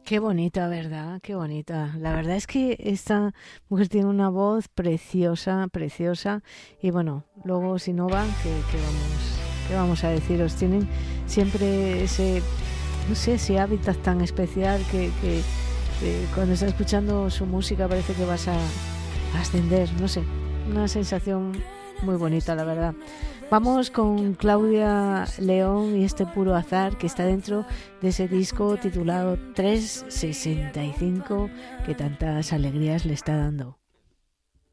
Qué bonita, ¿verdad? Qué bonita. La verdad es que esta mujer tiene una voz preciosa, preciosa. Y bueno, luego si no van, qué vamos a deciros? Tienen siempre ese, no sé, ese hábitat tan especial que cuando estás escuchando su música parece que vas a ascender, no sé. Una sensación muy bonita, la verdad. Vamos con Claudia León y este puro azar que está dentro de ese disco titulado 365 que tantas alegrías le está dando.